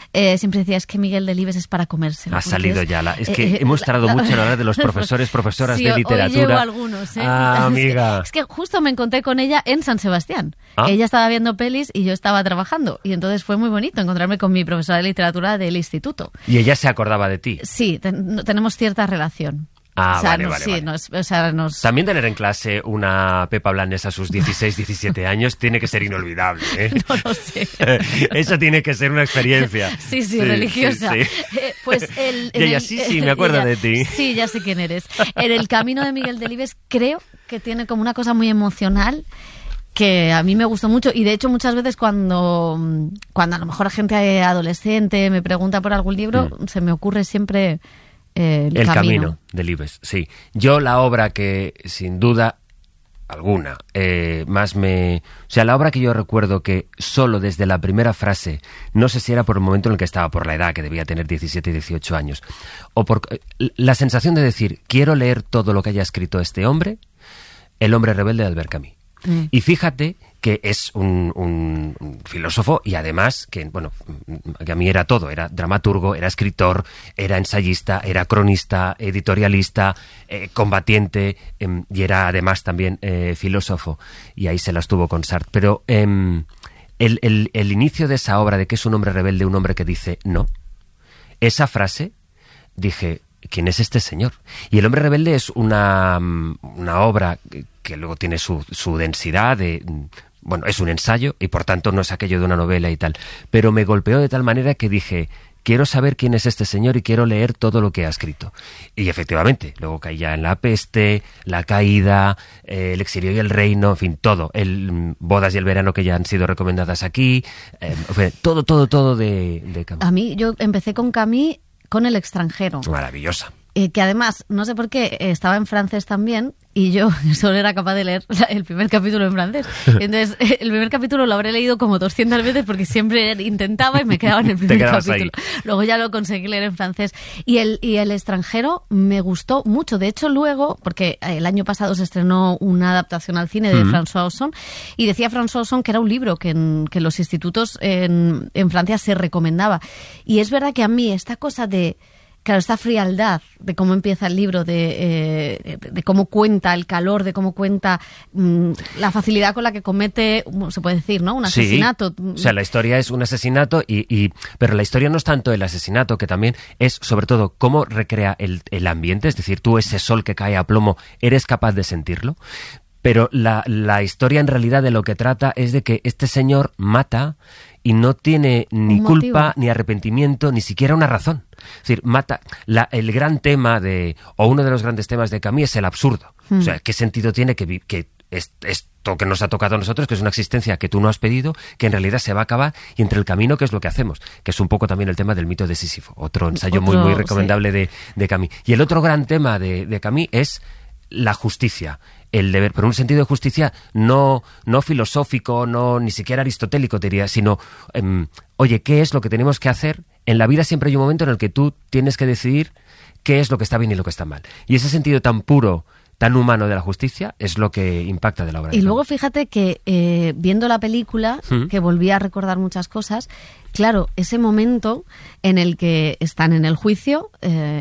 siempre decía, es que Miguel Delibes es para comérselo. Ha salido ya. Es que hemos tardado mucho en hablar de los profesoras sí, de literatura. Hoy llevo algunos, ¿eh? Amiga. Es que justo me encontré con ella en San Sebastián. Ella estaba viendo pelis y yo estaba trabajando. Y entonces fue muy bonito encontrarme con mi profesora de literatura del instituto. ¿Y ella se acordaba de ti? Sí, tenemos cierta relación. Vale. También tener en clase una Pepa Blanes a sus 16, 17 años tiene que ser inolvidable, ¿eh? No lo sé. Eso tiene que ser una experiencia. Sí, religiosa. Sí. Pues y ella, sí, me acuerdo de ti. Sí, ya sé quién eres. En el camino de Miguel Delibes creo que tiene como una cosa muy emocional que a mí me gustó mucho, y de hecho muchas veces cuando a lo mejor gente adolescente me pregunta por algún libro, se me ocurre siempre el camino de Delibes, sí. Yo la obra que sin duda alguna la obra que yo recuerdo que solo desde la primera frase, no sé si era por el momento en el que estaba, por la edad, que debía tener 17 y 18 años, o por la sensación de decir, quiero leer todo lo que haya escrito este hombre, El hombre rebelde de Albert Camus. Y fíjate que es un filósofo, y además que a mí era todo, era dramaturgo, era escritor, era ensayista, era cronista, editorialista, combatiente, y era además también filósofo, y ahí se las tuvo con Sartre. Pero el inicio de esa obra de que es un hombre rebelde, un hombre que dice no, esa frase, dije, ¿quién es este señor? Y El hombre rebelde es una obra que luego tiene su densidad es un ensayo y por tanto no es aquello de una novela y tal, pero me golpeó de tal manera que dije, quiero saber quién es este señor y quiero leer todo lo que ha escrito. Y efectivamente, luego caía en La peste, La caída, El exilio y el reino, en fin, todo, el Bodas y el verano, que ya han sido recomendadas aquí, todo de Camus. A mí, yo empecé con Camus con El extranjero. Maravillosa. Que además, no sé por qué, estaba en francés también, y yo solo era capaz de leer el primer capítulo en francés. Entonces, el primer capítulo lo habré leído como 200 veces porque siempre intentaba y me quedaba en el primer capítulo. Ahí. Luego ya lo conseguí leer en francés. Y el extranjero me gustó mucho. De hecho, luego, porque el año pasado se estrenó una adaptación al cine de François Ozon, y decía François Ozon que era un libro que en los institutos en Francia se recomendaba. Y es verdad que a mí esta cosa de... Claro, esta frialdad de cómo empieza el libro, de cómo cuenta el calor, de cómo cuenta la facilidad con la que comete, se puede decir, ¿no? Un asesinato. Sí. O sea, la historia es un asesinato, pero la historia no es tanto el asesinato, que también es, sobre todo, cómo recrea el ambiente. Es decir, tú ese sol que cae a plomo, ¿eres capaz de sentirlo? Pero la historia en realidad de lo que trata es de que este señor mata y no tiene ni culpa, ni arrepentimiento, ni siquiera una razón. Es decir, mata. El gran tema o uno de los grandes temas de Camus es el absurdo. O sea, ¿qué sentido tiene que esto que nos ha tocado a nosotros, que es una existencia que tú no has pedido, que en realidad se va a acabar, y entre el camino, ¿qué es lo que hacemos? Que es un poco también el tema del mito de Sísifo, otro ensayo muy, muy recomendable de Camus. Y el otro gran tema de Camus es la justicia, el deber, pero en un sentido de justicia no filosófico, ni siquiera aristotélico, diría, sino, oye, ¿qué es lo que tenemos que hacer? En la vida siempre hay un momento en el que tú tienes que decidir qué es lo que está bien y lo que está mal. Y ese sentido tan puro, tan humano de la justicia es lo que impacta de la obra. Y luego fíjate que viendo la película, que volví a recordar muchas cosas, claro, ese momento en el que están en el juicio...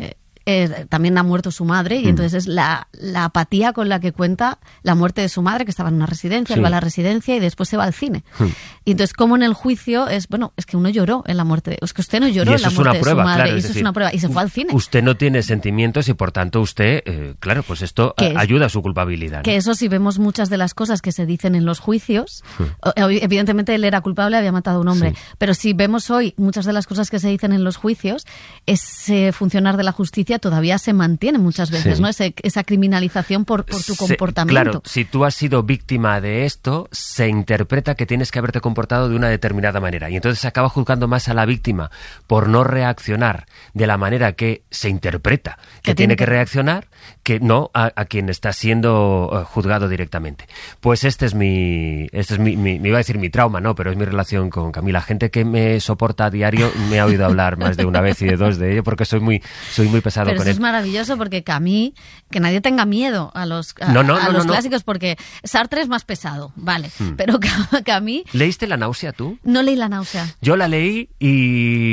también ha muerto su madre, y entonces es la apatía con la que cuenta la muerte de su madre, que estaba en una residencia, él va a la residencia y después se va al cine. Y entonces, como en el juicio es que uno lloró en la muerte, es que usted no lloró en la muerte de su madre, claro, y eso es una prueba, y se fue al cine. Usted no tiene sentimientos y por tanto usted, claro, pues esto ayuda a su culpabilidad, ¿no? Que eso, si vemos muchas de las cosas que se dicen en los juicios, evidentemente él era culpable, había matado a un hombre, pero si vemos hoy muchas de las cosas que se dicen en los juicios, ese funcionar de la justicia todavía se mantiene muchas veces, ¿no? Esa criminalización por tu comportamiento. Claro, si tú has sido víctima de esto, se interpreta que tienes que haberte comportado de una determinada manera, y entonces se acaba juzgando más a la víctima por no reaccionar de la manera que se interpreta que tiene que reaccionar, que no a quien está siendo juzgado directamente. Pues este es me iba a decir mi trauma, no, pero es mi relación con Camus. La gente que me soporta a diario me ha oído hablar más de una vez y de dos de ello, porque soy muy pesado pero con eso él. Es maravilloso, porque Camus, que nadie tenga miedo a los clásicos, porque Sartre es más pesado, vale, pero Camus... ¿Leíste La náusea tú? No leí La náusea. Yo la leí y